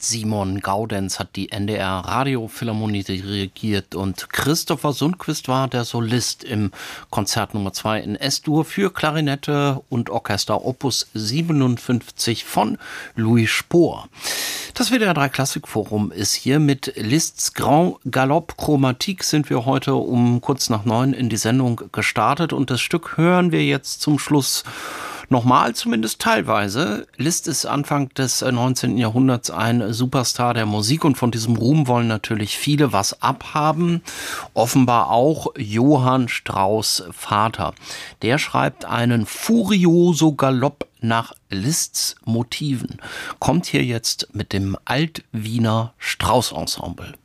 Simon Gaudenz hat die NDR Radiophilharmonie dirigiert und Christopher Sundquist war der Solist im Konzert Nummer 2 in S-Dur für Klarinette und Orchester Opus 57 von Louis Spohr. Das WDR 3 Klassikforum ist hier mit Liszt's Grand Galop Chromatique sind wir heute um kurz nach 9 in die Sendung gestartet und das Stück hören wir jetzt zum Schluss nochmal, zumindest teilweise. Liszt ist Anfang des 19. Jahrhunderts ein Superstar der Musik und von diesem Ruhm wollen natürlich viele was abhaben. Offenbar auch Johann Strauss' Vater. Der schreibt einen Furioso Galopp nach Liszt's Motiven. Kommt hier jetzt mit dem Alt-Wiener Strauss-Ensemble.